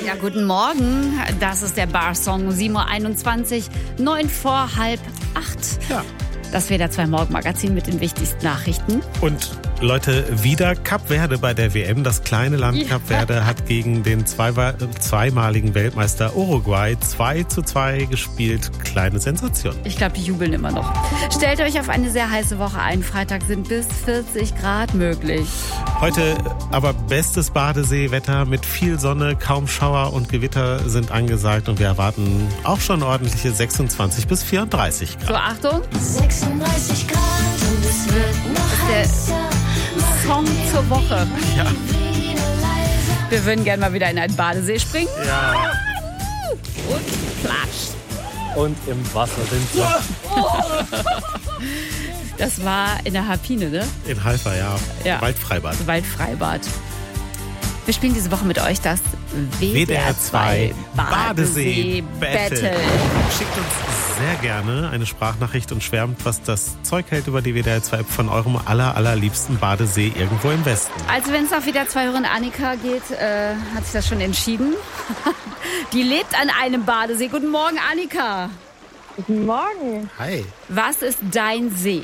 Ja, guten Morgen. Das ist der Bar-Song 7.21 Uhr, 9 vor halb 8. Ja. Das WDR 2 Morgenmagazin mit den wichtigsten Nachrichten. Und Leute, wieder Kap Verde bei der WM. Das kleine Land Kap Verde hat gegen den zweimaligen Weltmeister Uruguay 2:2 gespielt. Kleine Sensation. Ich glaube, die jubeln immer noch. Stellt euch auf eine sehr heiße Woche ein. Freitag sind bis 40 Grad möglich. Heute aber bestes Badeseewetter mit viel Sonne, kaum Schauer und Gewitter sind angesagt. Und wir erwarten auch schon ordentliche 26 bis 34 Grad. So, Achtung. 36 Grad und es wird noch Der heißer. Song zur Woche. Ja. Wir würden gerne mal wieder in einen Badesee springen. Ja. Und platsch. Und im Wasser sind wir. Das war in der Harpine, ne? In Halver, ja. Ja. Waldfreibad. Waldfreibad. Wir spielen diese Woche mit euch das WDR 2 Badesee Battle. Schickt uns sehr gerne eine Sprachnachricht und schwärmt, was das Zeug hält über die WDR 2 von eurem allerliebsten Badesee irgendwo im Westen. Also wenn es auf WDR 2 Hörerin Annika geht, hat sich das schon entschieden. Die lebt an einem Badesee. Guten Morgen, Annika. Guten Morgen. Hi. Was ist dein See?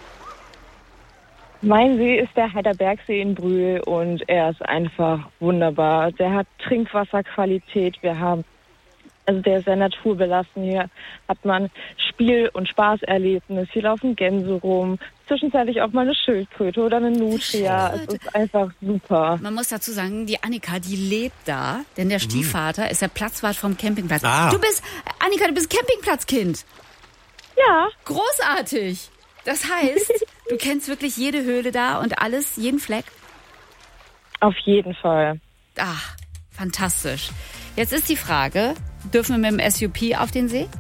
Mein See ist der Heiderbergsee in Brühl und er ist einfach wunderbar. Der hat Trinkwasserqualität. Der ist sehr naturbelassen. Hier hat man Spiel- und Spaßerlebnis. Hier laufen Gänse rum. Zwischenzeitlich auch mal eine Schildkröte oder eine Nutria. Es ist einfach super. Man muss dazu sagen, die Annika, die lebt da, denn der Stiefvater ist der Platzwart vom Campingplatz. Ah. Annika, du bist Campingplatzkind. Ja, Großartig. Das heißt, du kennst wirklich jede Höhle da und alles, jeden Fleck? auf jeden Fall. Ach, fantastisch. Jetzt ist die Frage, dürfen wir mit dem SUP auf den See?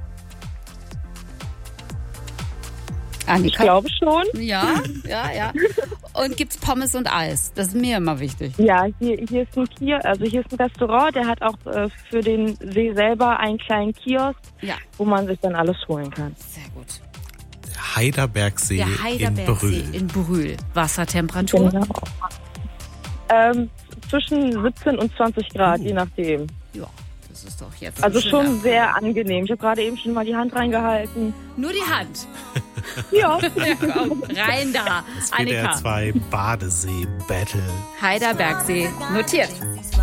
Annika? Ich glaube schon. Ja. Und gibt's Pommes und Eis? Das ist mir immer wichtig. Ja, hier ist hier ist ein Restaurant, der hat auch für den See selber einen kleinen Kiosk, Ja, wo man sich dann alles holen kann. sehr gut. Heiderbergsee, Der in Heiderbergsee Brühl. in Brühl. Wassertemperatur? Genau. Zwischen 17 und 20 Grad, je nachdem. Ja, das ist doch jetzt Also ein schöner- schon sehr angenehm. Ich habe gerade eben schon mal die Hand reingehalten. Nur die Hand. Ja. Ja, komm, rein da. Das WDR Annika. 2 Badesee Battle. Heiderbergsee. Notiert.